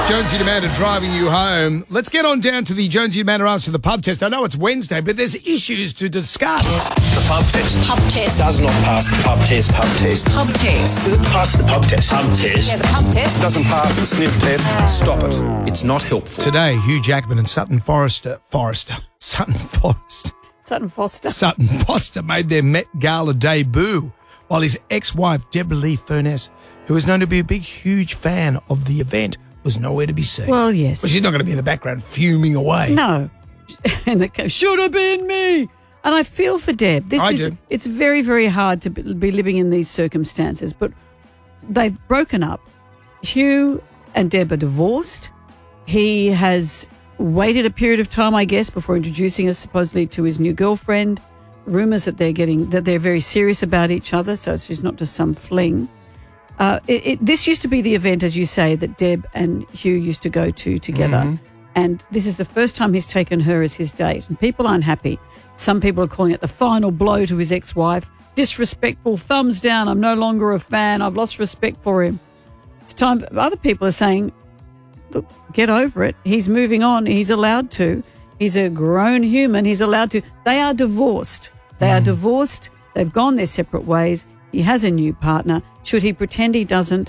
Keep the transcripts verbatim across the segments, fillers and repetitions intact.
Jonesy and Amanda driving you home. Let's get on down to the Jonesy and Amanda answer the pub test. I know it's Wednesday, but there's issues to discuss. The pub test. Pub test. Does not pass the pub test. Pub test. Pub test. Does it pass the pub test? Pub test. Yeah, the pub test. Doesn't pass the sniff test. Stop it. It's not helpful. Today, Hugh Jackman and Sutton Forrester, Forrester, Sutton Forrester, Sutton Foster. Sutton Foster made their Met Gala debut, while his ex-wife, Deborah Lee Furness, who is known to be a big, huge fan of the event, was nowhere to be seen. Well, yes. Well, she's not going to be in the background fuming away. No. And it goes, should have been me. And I feel for Deb. This I is do. It's very, very hard to be living in these circumstances, but they've broken up. Hugh and Deb are divorced. He has waited a period of time, I guess, before introducing us supposedly to his new girlfriend. Rumours that they're getting that they're very serious about each other, so it's just not just some fling. Uh, it, it, this used to be the event, as you say, that Deb and Hugh used to go to together. Mm-hmm. And this is the first time he's taken her as his date. And people aren't happy. Some people are calling it the final blow to his ex-wife. Disrespectful, thumbs down, I'm no longer a fan, I've lost respect for him. It's time. Other people are saying, look, get over it. He's moving on. He's allowed to. He's a grown human. He's allowed to. They are divorced. They mm. are divorced. They've gone their separate ways. He has a new partner. Should he pretend he doesn't?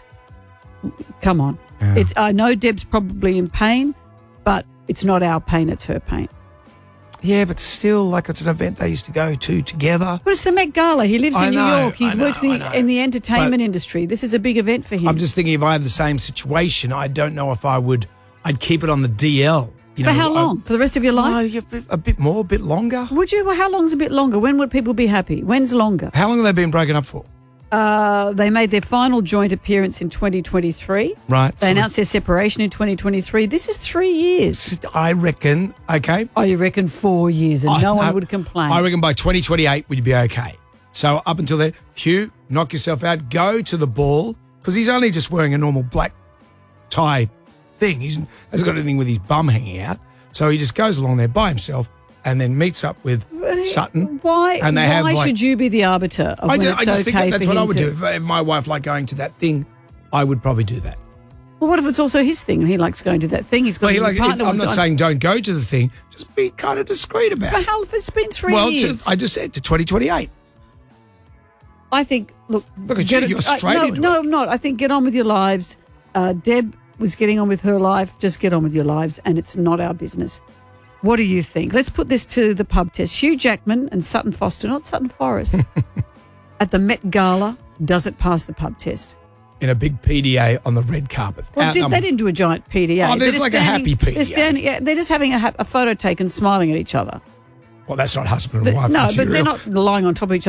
Come on. Yeah. It's, I know Deb's probably in pain, but it's not our pain, it's her pain. Yeah, but still, like, it's an event they used to go to together. But it's the Met Gala. He lives I in New know, York. He I know, works in the, in the entertainment But industry. This is a big event for him. I'm just thinking if I had the same situation, I don't know if I would, I'd keep it on the D L. You for know, how long? I, for the rest of your life? No, yeah, a bit, a bit more, a bit longer. Would you? Well, how long's a bit longer? When would people be happy? When's longer? How long have they been broken up for? Uh, they made their final joint appearance in twenty twenty-three. Right. They so announced their separation in twenty twenty-three. This is three years. I reckon, okay. Oh, you reckon four years and I, no one I, would complain? I reckon by twenty twenty-eight we'd be okay. So up until then, Hugh, knock yourself out, go to the ball, because he's only just wearing a normal black tie thing. He hasn't got anything with his bum hanging out. So he just goes along there by himself and then meets up with Sutton. Why, and they why have, like, should you be the arbiter of I, when just, it's I just okay think that that's for what him I would to... do. If, if my wife liked going to that thing, I would probably do that. Well, what if it's also his thing and he likes going to that thing? He's got Well, a he new like, partner. I'm not wants- saying don't go to the thing. Just be kind of discreet about For it. how, it's been three well, years. to, I just said to twenty twenty-eight. I think, look... Look at get you, it- you're uh, straight no, into No, it. I'm not. I think get on with your lives. Uh, Deb was getting on with her life. Just get on with your lives and it's not our business. What do you think? Let's put this to the pub test. Hugh Jackman and Sutton Foster, not Sutton Forrest, at the Met Gala, does it pass the pub test? In a big P D A on the red carpet. Well, did, Outnumbered. they didn't do a giant P D A. Oh, They're there's just like a standing- happy P D A. They're, standing, yeah, they're just having a, ha- a photo taken, smiling at each other. Well, that's not husband and wife No, material. but they're not lying on top of each other.